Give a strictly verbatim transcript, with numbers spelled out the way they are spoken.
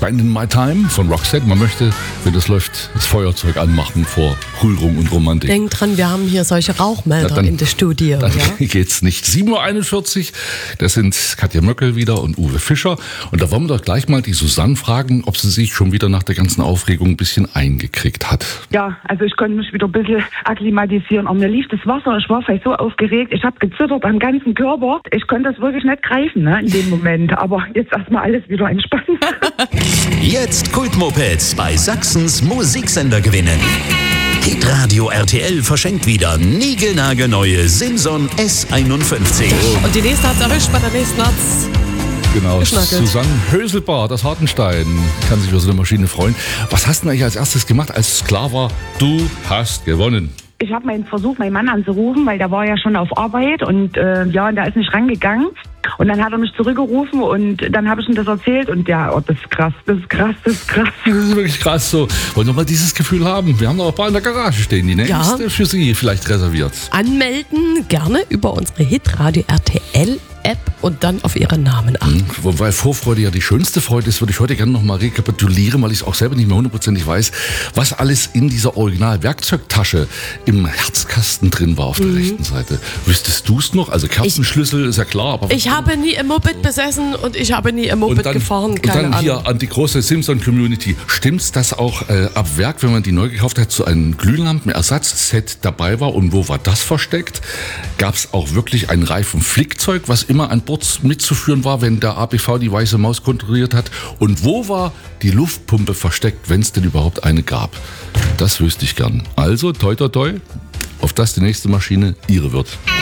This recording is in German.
Spending My Time von Roxette. Man möchte, wenn das läuft, das Feuerzeug anmachen vor Rührung und Romantik. Denk dran, wir haben hier solche Rauchmelder ja, dann, in der Studio. Dann ja? geht's nicht. sieben Uhr einundvierzig, das sind Katja Möckel wieder und Uwe Fischer. Und da wollen wir doch gleich mal die Susanne fragen, ob sie sich schon wieder nach der ganzen Aufregung ein bisschen eingekriegt hat. Ja, also ich konnte mich wieder ein bisschen akklimatisieren. Aber mir lief das Wasser, ich war vielleicht so aufgeregt, ich habe gezittert am ganzen Körper. Ich konnte das wirklich nicht greifen, ne, in dem Moment. Aber jetzt erstmal alles wieder entspannt. Jetzt Kultmopeds bei Sachsens Musiksender gewinnen. Hitradio R T L verschenkt wieder niegelnagelneue Simson S einundfünfzig. Und die nächste hat's erwischt, bei der nächsten hat's Genau, geschnackelt. Susanne Höselbart aus Hartenstein kann sich über so eine Maschine freuen. Was hast du denn eigentlich als erstes gemacht, als klar war, du hast gewonnen? Ich habe meinen versucht, meinen Mann anzurufen, weil der war ja schon auf Arbeit und äh, ja, und der ist nicht rangegangen. Und dann hat er mich zurückgerufen und dann habe ich ihm das erzählt und ja, oh, das ist krass, das ist krass, das ist krass. Das ist wirklich krass so. Wollen wir mal dieses Gefühl haben? Wir haben noch ein paar in der Garage stehen, die nächste Ja. für Sie vielleicht reserviert. Anmelden gerne über unsere Hitradio R T L App und dann auf Ihren Namen achten. Mhm. Weil Vorfreude ja die schönste Freude ist, würde ich heute gerne noch mal rekapitulieren, weil ich es auch selber nicht mehr hundertprozentig weiß, was alles in dieser Original-Werkzeugtasche im Herzkasten drin war auf der Mhm. rechten Seite. Wüsstest du es noch? Also Kerzenschlüssel ist ja klar, aber... Ich habe nie ein Moped besessen und ich habe nie ein Moped und dann, gefahren, und keine dann hier Ahnung. an die große Simpson-Community. Stimmt's, dass auch äh, ab Werk, wenn man die neu gekauft hat, so ein Glühlampen-Ersatzset dabei war? Und wo war das versteckt? Gab es auch wirklich ein Reifen-Flickzeug, was immer an Bord mitzuführen war, wenn der A B V die weiße Maus kontrolliert hat? Und wo war die Luftpumpe versteckt, wenn es denn überhaupt eine gab? Das wüsste ich gern. Also, toi toi toi, auf dass die nächste Maschine Ihre wird.